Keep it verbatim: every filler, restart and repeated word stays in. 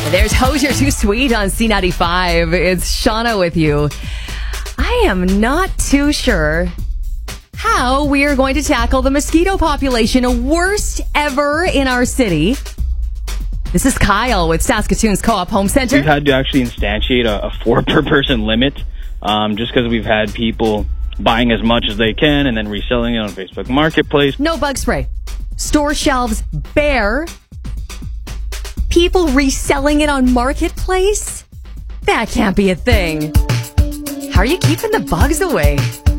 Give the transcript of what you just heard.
There's Hosier Too Sweet on C ninety-five. It's Shauna with you. I am not too sure how we are going to tackle the mosquito population, worst ever in our city. This is Kyle with Saskatoon's Co-op Home Center. We've had to actually instantiate a, a four per person limit um, just because we've had people buying as much as they can and then reselling it on Facebook Marketplace. No bug spray. Store shelves bare. People reselling it on Marketplace? That can't be a thing. How are you keeping the bugs away?